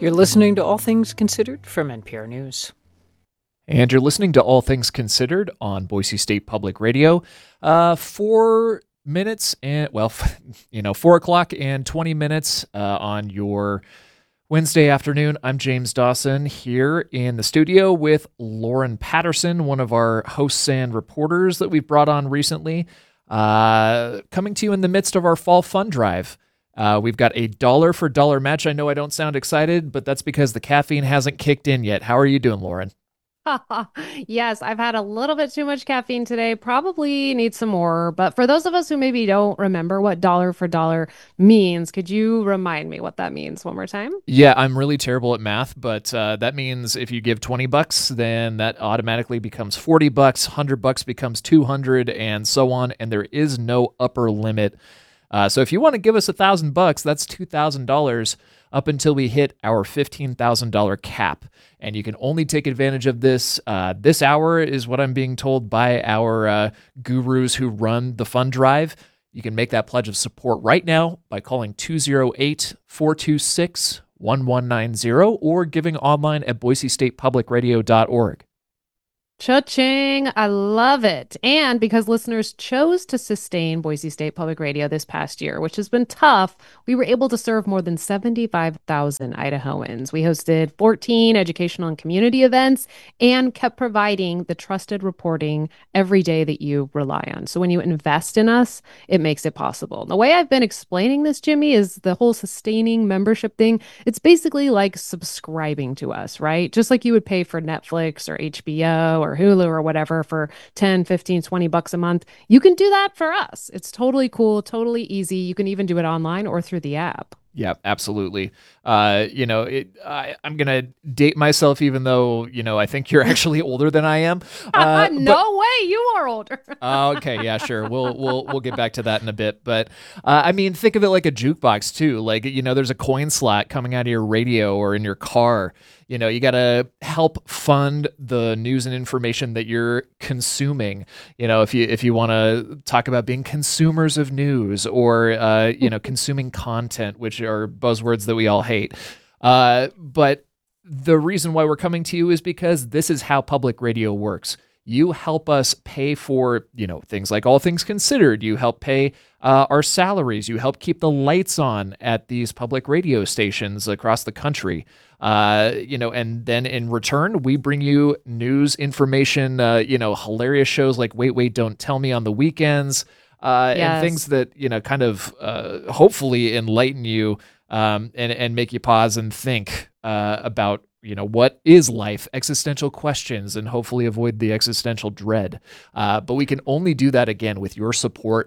You're listening to All Things Considered from NPR News. And you're listening to All Things Considered on Boise State Public Radio. 4 minutes and, 4 o'clock and 20 minutes on your Wednesday afternoon. I'm James Dawson here in the studio with Lauren Patterson, one of our hosts and reporters that we've brought on recently, coming to you in the midst of our fall fund drive. We've got a dollar for dollar match. I know I don't sound excited, but that's because the caffeine hasn't kicked in yet. How are you doing, Lauren? Yes, I've had a little bit too much caffeine today. Probably need some more. But for those of us who maybe don't remember what dollar for dollar means, could you remind me what that means one more time? Yeah, I'm really terrible at math, but that means if you give $20, then that automatically becomes $40, $100 becomes 200, and so on. And there is no upper limit. So if you want to give us $1,000, that's $2,000 up until we hit our $15,000 cap. And you can only take advantage of this. This hour is what I'm being told by our gurus who run the fund drive. You can make that pledge of support right now by calling 208-426-1190 or giving online at boisestatepublicradio.org. Cha-ching. I love it. And because listeners chose to sustain Boise State Public Radio this past year, which has been tough, we were able to serve more than 75,000 Idahoans. We hosted 14 educational and community events and kept providing the trusted reporting every day that you rely on. So when you invest in us, it makes it possible. The way I've been explaining this, Jimmy, is the whole sustaining membership thing. It's basically like subscribing to us, right? Just like you would pay for Netflix or HBO or Hulu or whatever for 10, 15, $20 a month. You can do that for us. It's totally cool, totally easy. You can even do it online or through the app. Yeah, absolutely. I'm going to date myself, even though, I think you're actually older than I am. No way, you are older. Okay, yeah, sure. We'll get back to that in a bit. But think of it like a jukebox too. Like, there's a coin slot coming out of your radio or in your car. You got to help fund the news and information that you're consuming. If you want to talk about being consumers of news or, consuming content, which are buzzwords that we all hate. But the reason why we're coming to you is because this is how public radio works. You help us pay for, things like All Things Considered. You help pay our salaries. You help keep the lights on at these public radio stations across the country. And then in return, we bring you news, information, hilarious shows like Wait, Wait, Don't Tell Me on the weekends, and things that, hopefully enlighten you and make you pause and think about what is life, existential questions, and hopefully avoid the existential dread. But we can only do that again with your support,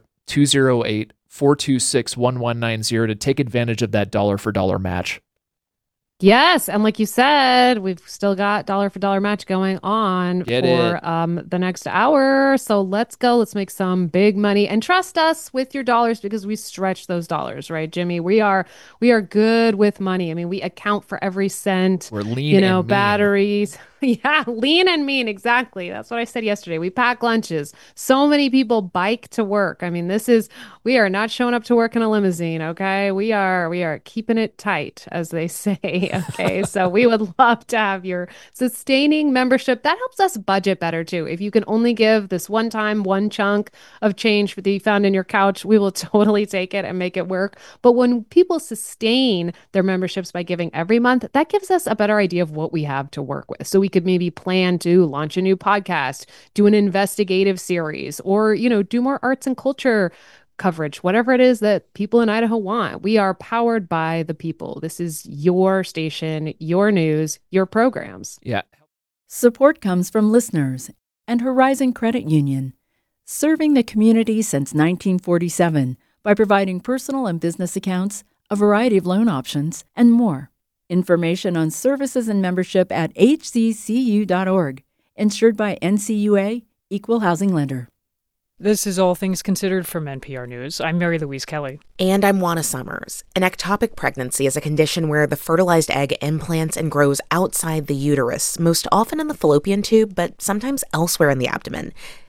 208-426-1190 to take advantage of that dollar for dollar match. Yes, and like you said, we've still got dollar for dollar match going on for the next hour. So let's go. Let's make some big money and trust us with your dollars because we stretch those dollars, right, Jimmy? We are good with money. I mean, we account for every cent. We're lean and mean. Batteries. Yeah, lean and mean. Exactly. That's what I said yesterday. We pack lunches. So many people bike to work. I mean, we are not showing up to work in a limousine. Okay. We are keeping it tight, as they say. Okay. So we would love to have your sustaining membership. That helps us budget better too. If you can only give this one chunk of change that you found in your couch, we will totally take it and make it work. But when people sustain their memberships by giving every month, that gives us a better idea of what we have to work with. So we could maybe plan to launch a new podcast, do an investigative series, or, do more arts and culture coverage, whatever it is that people in Idaho want. We are powered by the people. This is your station, your news, your programs. Yeah. Support comes from listeners and Horizon Credit Union, serving the community since 1947 by providing personal and business accounts, a variety of loan options, and more. Information on services and membership at hccu.org. Insured by NCUA, Equal Housing Lender. This is All Things Considered from NPR News. I'm Mary Louise Kelly. And I'm Juana Summers. An ectopic pregnancy is a condition where the fertilized egg implants and grows outside the uterus, most often in the fallopian tube, but sometimes elsewhere in the abdomen.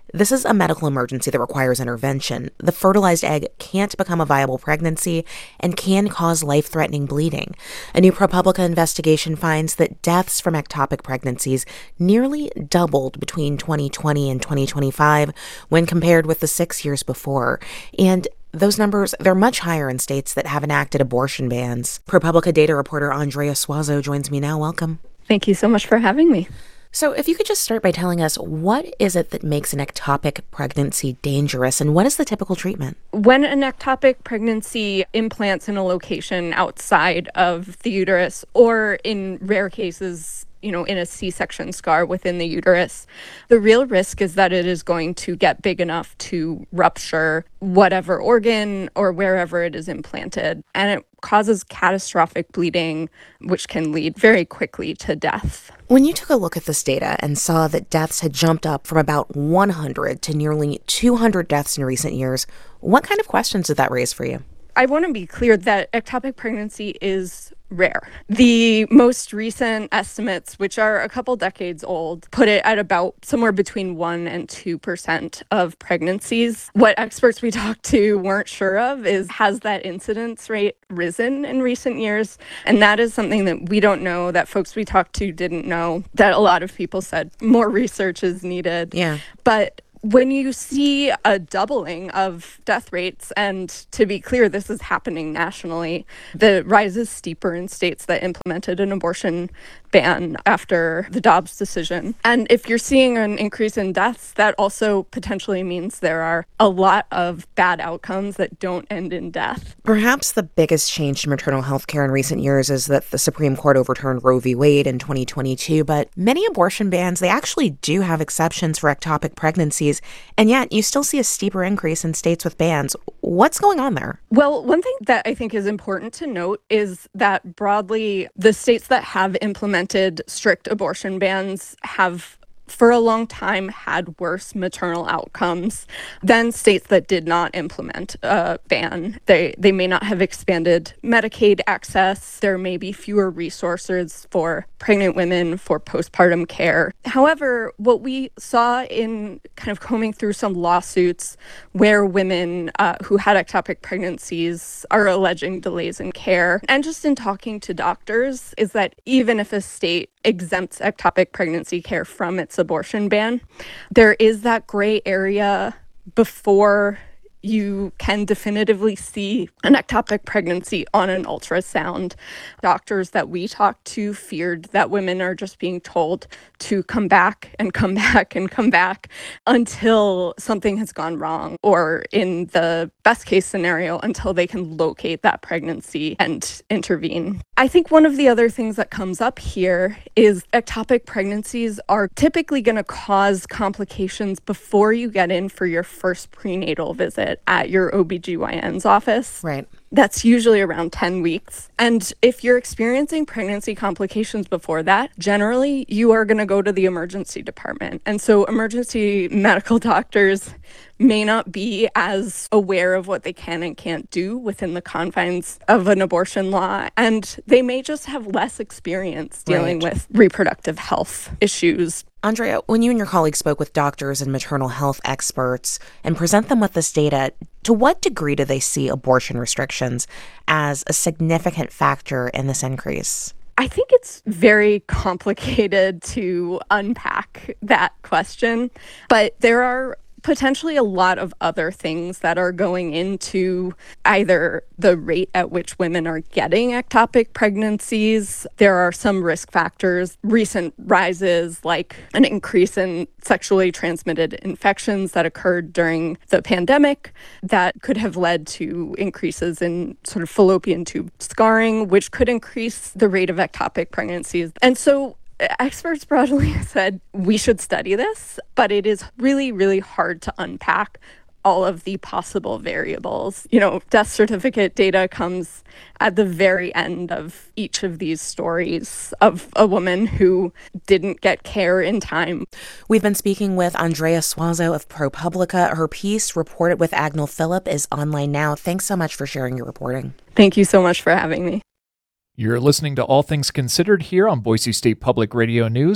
This is a medical emergency that requires intervention. The fertilized egg can't become a viable pregnancy and can cause life-threatening bleeding. A new ProPublica investigation finds that deaths from ectopic pregnancies nearly doubled between 2020 and 2025 when compared with the 6 years before. And those numbers, they're much higher in states that have enacted abortion bans. ProPublica data reporter Andrea Suazo joins me now. Welcome. Thank you so much for having me. So if you could just start by telling us, what is it that makes an ectopic pregnancy dangerous, and what is the typical treatment? When an ectopic pregnancy implants in a location outside of the uterus, or in rare cases, in a C-section scar within the uterus, the real risk is that it is going to get big enough to rupture whatever organ or wherever it is implanted. And it causes catastrophic bleeding, which can lead very quickly to death. When you took a look at this data and saw that deaths had jumped up from about 100 to nearly 200 deaths in recent years, what kind of questions did that raise for you? I want to be clear that ectopic pregnancy is rare. The most recent estimates, which are a couple decades old, put it at about somewhere between 1% and 2% of pregnancies. What experts we talked to weren't sure of is, has that incidence rate risen in recent years? And that is something that we don't know, that folks we talked to didn't know, that a lot of people said more research is needed. Yeah. But when you see a doubling of death rates, and to be clear, this is happening nationally, the rise is steeper in states that implemented an abortion ban after the Dobbs decision. And if you're seeing an increase in deaths, that also potentially means there are a lot of bad outcomes that don't end in death. Perhaps the biggest change to maternal health care in recent years is that the Supreme Court overturned Roe v. Wade in 2022, but many abortion bans, they actually do have exceptions for ectopic pregnancies, and yet you still see a steeper increase in states with bans. What's going on there? Well, one thing that I think is important to note is that broadly, the states that have implemented strict abortion bans have for a long time had worse maternal outcomes than states that did not implement a ban. They may not have expanded Medicaid access. There may be fewer resources for pregnant women for postpartum care. However, what we saw in kind of combing through some lawsuits where women who had ectopic pregnancies are alleging delays in care, and just in talking to doctors, is that even if a state exempts ectopic pregnancy care from its abortion ban, there is that gray area before you can definitively see an ectopic pregnancy on an ultrasound. Doctors that we talked to feared that women are just being told to come back and come back and come back until something has gone wrong, or in the best case scenario, until they can locate that pregnancy and intervene. I think one of the other things that comes up here is ectopic pregnancies are typically going to cause complications before you get in for your first prenatal visit at your OBGYN's office. Right. That's usually around 10 weeks. And if you're experiencing pregnancy complications before that, generally you are going to go to the emergency department. And so emergency medical doctors may not be as aware of what they can and can't do within the confines of an abortion law. And they may just have less experience dealing with reproductive health issues. Andrea, when you and your colleagues spoke with doctors and maternal health experts and present them with this data, to what degree do they see abortion restrictions as a significant factor in this increase? I think it's very complicated to unpack that question, but there are potentially a lot of other things that are going into either the rate at which women are getting ectopic pregnancies. There are some risk factors, recent rises like an increase in sexually transmitted infections that occurred during the pandemic that could have led to increases in sort of fallopian tube scarring, which could increase the rate of ectopic pregnancies. And so experts broadly said we should study this, but it is really, really hard to unpack all of the possible variables. Death certificate data comes at the very end of each of these stories of a woman who didn't get care in time. We've been speaking with Andrea Suazo of ProPublica. Her piece, reported with Agnel Phillip, is online now. Thanks so much for sharing your reporting. Thank you so much for having me. You're listening to All Things Considered here on Boise State Public Radio News.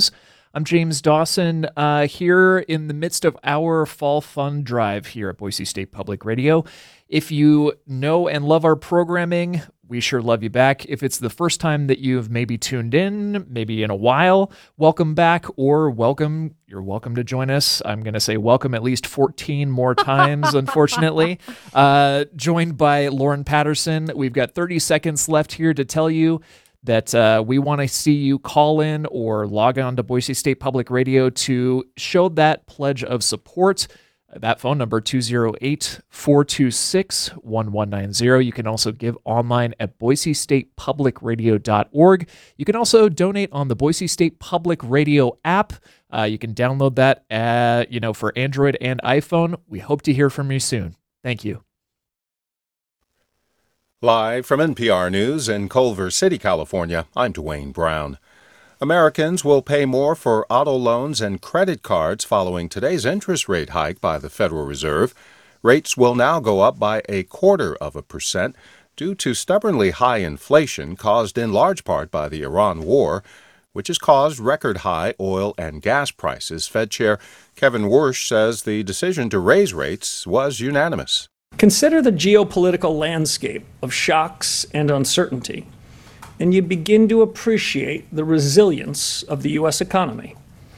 I'm James Dawson, here in the midst of our fall fun drive here at Boise State Public Radio. If you know and love our programming, we sure love you back. If it's the first time that you've maybe tuned in, maybe in a while, welcome back, or welcome. You're welcome to join us. I'm going to say welcome at least 14 more times, unfortunately. Joined by Lauren Patterson. We've got 30 seconds left here to tell you that we want to see you call in or log on to Boise State Public Radio to show that pledge of support. That phone number, 208-426-1190. You can also give online at boisestatepublicradio.org. You can also donate on the Boise State Public Radio app. You can download that for Android and iPhone. We hope to hear from you soon. Thank you. Live from NPR News in Culver City, California, I'm Dwayne Brown. Americans will pay more for auto loans and credit cards following today's interest rate hike by the Federal Reserve. Rates will now go up by 0.25% due to stubbornly high inflation caused in large part by the Iran war, which has caused record-high oil and gas prices. Fed Chair Kevin Warsh says the decision to raise rates was unanimous. Consider the geopolitical landscape of shocks and uncertainty, and you begin to appreciate the resilience of the U.S. economy.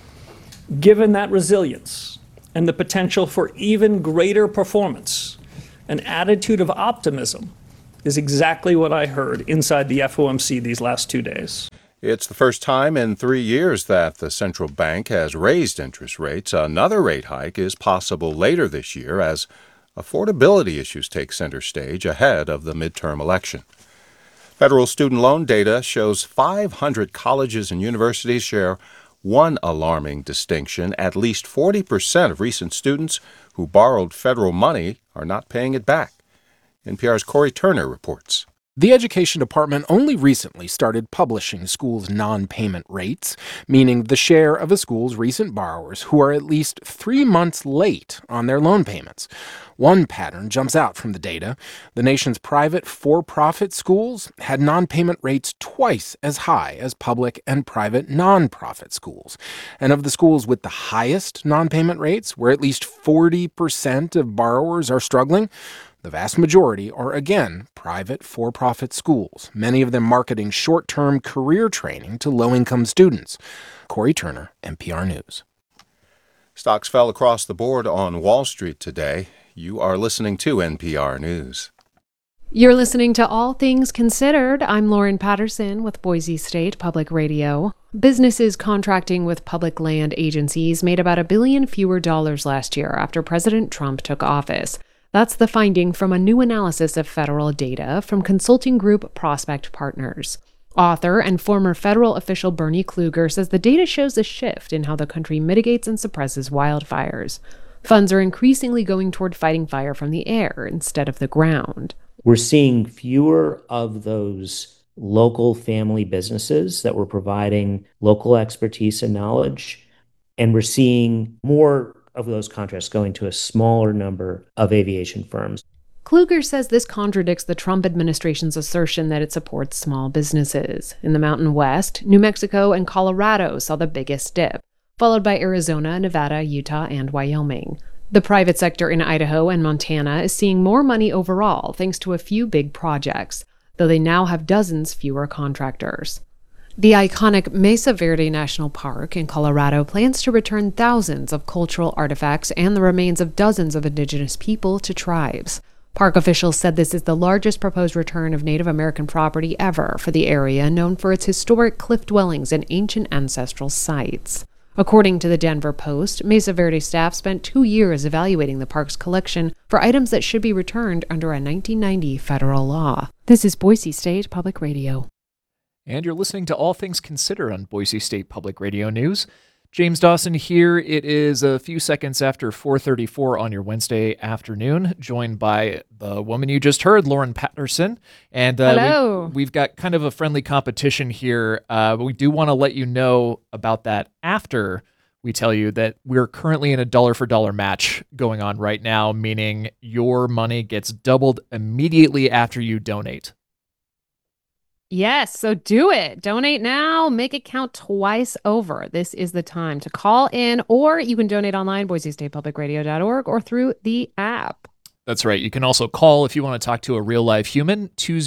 Given that resilience and the potential for even greater performance, an attitude of optimism is exactly what I heard inside the FOMC these last 2 days. It's the first time in 3 years that the central bank has raised interest rates. Another rate hike is possible later this year as affordability issues take center stage ahead of the midterm election. Federal student loan data shows 500 colleges and universities share one alarming distinction. At least 40% of recent students who borrowed federal money are not paying it back. NPR's Corey Turner reports. The Education Department only recently started publishing schools' non-payment rates, meaning the share of a school's recent borrowers who are at least 3 months late on their loan payments. One pattern jumps out from the data. The nation's private for-profit schools had non-payment rates twice as high as public and private nonprofit schools. And of the schools with the highest non-payment rates, where at least 40% of borrowers are struggling, the vast majority are, again, private for-profit schools, many of them marketing short-term career training to low-income students. Corey Turner, NPR News. Stocks fell across the board on Wall Street today. You are listening to NPR News. You're listening to All Things Considered. I'm Lauren Patterson with Boise State Public Radio. Businesses contracting with public land agencies made about $1 billion fewer last year after President Trump took office. That's the finding from a new analysis of federal data from consulting group Prospect Partners. Author and former federal official Bernie Kluger says the data shows a shift in how the country mitigates and suppresses wildfires. Funds are increasingly going toward fighting fire from the air instead of the ground. We're seeing fewer of those local family businesses that were providing local expertise and knowledge, and we're seeing more of those contracts going to a smaller number of aviation firms. Kluger says this contradicts the Trump administration's assertion that it supports small businesses. In the Mountain West, New Mexico and Colorado saw the biggest dip, followed by Arizona, Nevada, Utah, and Wyoming. The private sector in Idaho and Montana is seeing more money overall thanks to a few big projects, though they now have dozens fewer contractors. The iconic Mesa Verde National Park in Colorado plans to return thousands of cultural artifacts and the remains of dozens of indigenous people to tribes. Park officials said this is the largest proposed return of Native American property ever for the area, known for its historic cliff dwellings and ancient ancestral sites. According to the Denver Post, Mesa Verde staff spent 2 years evaluating the park's collection for items that should be returned under a 1990 federal law. This is Boise State Public Radio. And you're listening to All Things Considered on Boise State Public Radio News. James Dawson here. It is a few seconds after 4:34 on your Wednesday afternoon, joined by the woman you just heard, Lauren Patterson. And Hello. We've got kind of a friendly competition here, but we do want to let you know about that after we tell you that we're currently in a dollar-for-dollar match going on right now, meaning your money gets doubled immediately after you donate. Yes, so do it. Donate now, make it count twice over. This is the time to call in, or you can donate online, boisestatepublicradio.org, or through the app. That's right. You can also call if you want to talk to a real live human,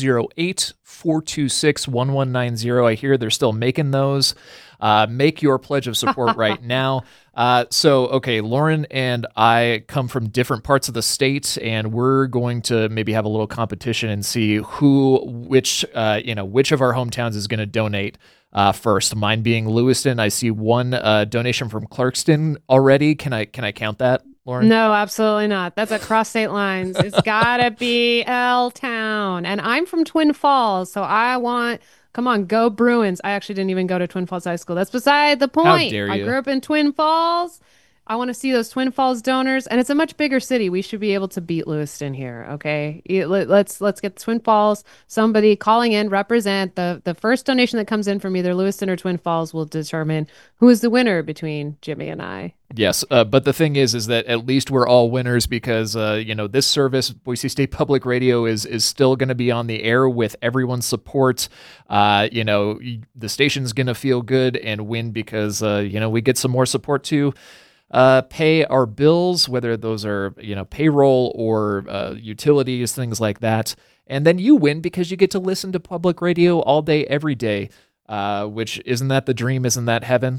208-426-1190. I hear they're still making those. Make your pledge of support right now. Okay, Lauren and I come from different parts of the state, and we're going to maybe have a little competition and see which of our hometowns is going to donate first. Mine being Lewiston. I see one donation from Clarkston already. Can I count that, Lauren? No, absolutely not. That's across state lines. It's gotta be L-Town. And I'm from Twin Falls, so come on, go Bruins. I actually didn't even go to Twin Falls High School. That's beside the point. How dare you? I grew up in Twin Falls. I want to see those Twin Falls donors, and it's a much bigger city. We should be able to beat Lewiston here, okay? Let's get Twin Falls. Somebody calling in, represent. The first donation that comes in from either Lewiston or Twin Falls will determine who is the winner between Jimmy and I. Yes, but the thing is that at least we're all winners because this service, Boise State Public Radio, is still going to be on the air with everyone's support. The station's going to feel good and win because we get some more support too. Pay our bills, whether those are payroll or utilities, things like that, and then you win because you get to listen to public radio all day, every day. Which isn't that the dream? Isn't that heaven?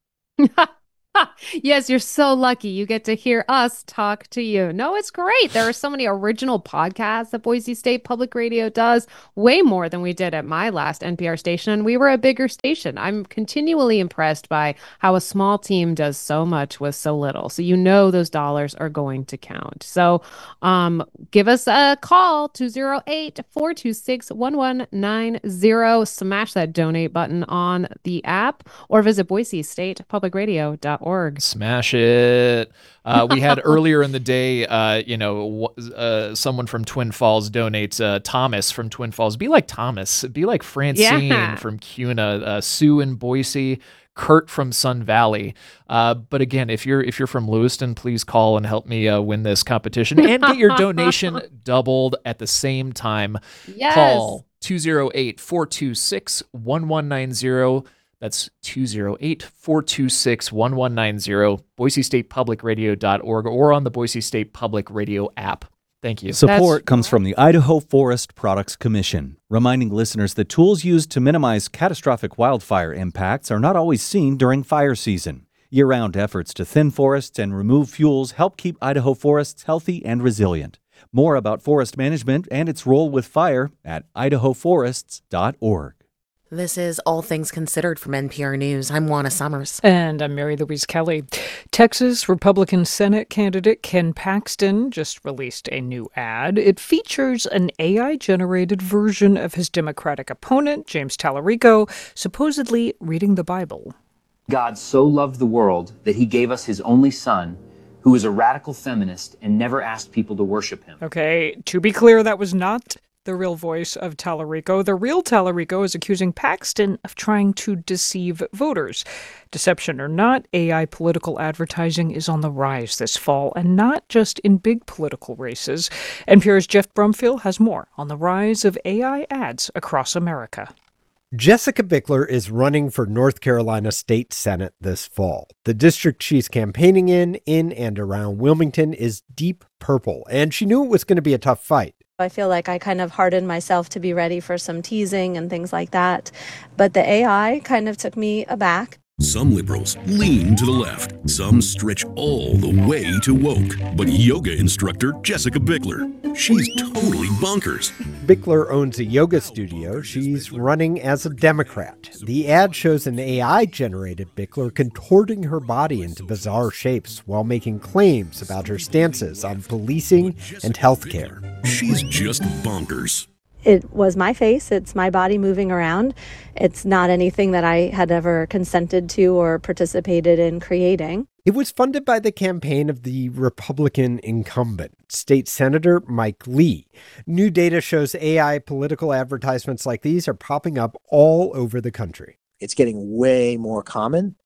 Yes, you're so lucky. You get to hear us talk to you. No, it's great. There are so many original podcasts that Boise State Public Radio does, way more than we did at my last NPR station. And we were a bigger station. I'm continually impressed by how a small team does so much with so little. So those dollars are going to count. So give us a call, 208-426-1190. Smash that donate button on the app or visit boisestatepublicradio.org. Smash it. We had earlier in the day, someone from Twin Falls donate. Thomas from Twin Falls. Be like Thomas. Be like Francine from Cuna. Sue in Boise. Kurt from Sun Valley. But again, if you're from Lewiston, please call and help me win this competition and get your donation doubled at the same time. Yes. Call 208-426-1190. That's 208-426-1190, boisestatepublicradio.org, or on the Boise State Public Radio app. Thank you. Support comes from the Idaho Forest Products Commission, reminding listeners that tools used to minimize catastrophic wildfire impacts are not always seen during fire season. Year-round efforts to thin forests and remove fuels help keep Idaho forests healthy and resilient. More about forest management and its role with fire at idahoforests.org. This is All Things Considered from NPR News. I'm Juana Summers. And I'm Mary Louise Kelly. Texas Republican Senate candidate Ken Paxton just released a new ad. It features an AI-generated version of his Democratic opponent, James Tallarico, supposedly reading the Bible. God so loved the world that he gave us his only son, who was a radical feminist and never asked people to worship him. Okay, to be clear, that was not the real voice of Tallarico. The real Tallarico is accusing Paxton of trying to deceive voters. Deception or not, AI political advertising is on the rise this fall, and not just in big political races. NPR's Jeff Brumfield has more on the rise of AI ads across America. Jessica Bickler is running for North Carolina State Senate this fall. The district she's campaigning in and around Wilmington is deep purple, and she knew it was going to be a tough fight. I feel like I kind of hardened myself to be ready for some teasing and things like that. But the AI kind of took me aback. Some liberals lean to the left. Some stretch all the way to woke. But yoga instructor Jessica Bickler, she's totally bonkers. Bickler owns a yoga studio. She's running as a Democrat. The ad shows an AI-generated Bickler contorting her body into bizarre shapes while making claims about her stances on policing and healthcare. She's just bonkers. It was my face. It's my body moving around. It's not anything that I had ever consented to or participated in creating. It was funded by the campaign of the Republican incumbent, State Senator Mike Lee. New data shows AI political advertisements like these are popping up all over the country. It's getting way more common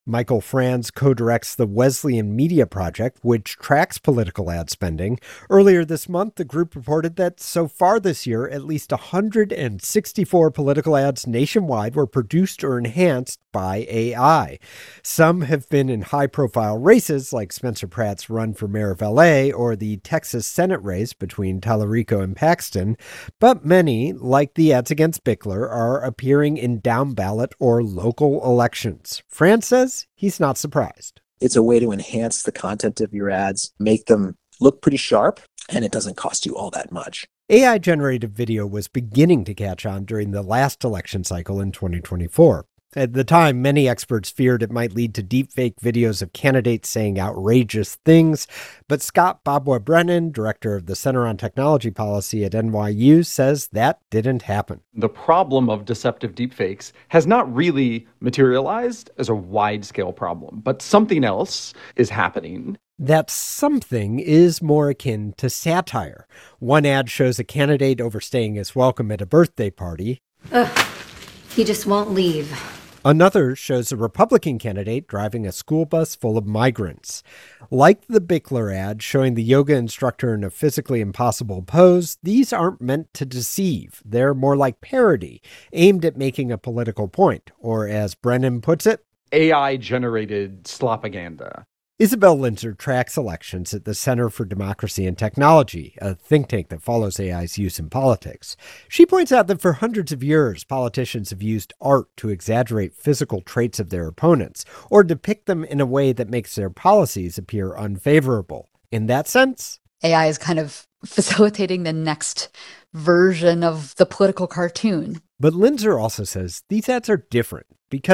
Michael Franz co-directs the Wesleyan Media Project, which tracks political ad spending. Earlier this month, the group reported that so far this year, at least 164 political ads nationwide were produced or enhanced by AI. Some have been in high-profile races, like Spencer Pratt's run for mayor of LA or the Texas Senate race between Tallarico and Paxton, but many, like the ads against Bickler, are appearing in down-ballot or local elections. Franz says he's not surprised. It's a way to enhance the content of your ads, make them look pretty sharp, and it doesn't cost you all that much. AI-generated video was beginning to catch on during the last election cycle in 2024. At the time, many experts feared it might lead to deepfake videos of candidates saying outrageous things, but Scott Babwa-Brennan, director of the Center on Technology Policy at NYU, says that didn't happen. The problem of deceptive deepfakes has not really materialized as a wide-scale problem, but something else is happening. That something is more akin to satire. One ad shows a candidate overstaying his welcome at a birthday party. Ugh, he just won't leave. Another shows a Republican candidate driving a school bus full of migrants. Like the Bickler ad showing the yoga instructor in a physically impossible pose, these aren't meant to deceive. They're more like parody, aimed at making a political point, or as Brennan puts it, AI-generated slopaganda. Isabel Linzer tracks elections at the Center for Democracy and Technology, a think tank that follows AI's use in politics. She points out that for hundreds of years, politicians have used art to exaggerate physical traits of their opponents, or depict them in a way that makes their policies appear unfavorable. In that sense, AI is kind of facilitating the next version of the political cartoon. But Linzer also says these ads are different because